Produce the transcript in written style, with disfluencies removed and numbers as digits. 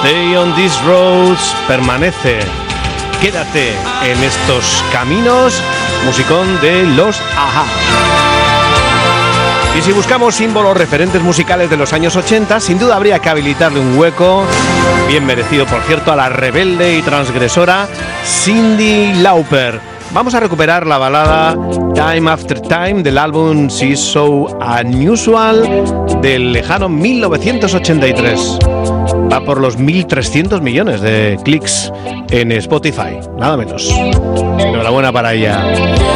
Stay on these roads, permanece, quédate en estos caminos, musicón de los A-ha. Y si buscamos símbolos, referentes musicales de los años 80, sin duda habría que habilitarle un hueco, bien merecido por cierto, a la rebelde y transgresora Cyndi Lauper. Vamos a recuperar la balada Time After Time del álbum She's So Unusual del lejano 1983. Va por los 1.300 millones de clics en Spotify, nada menos. Enhorabuena para ella.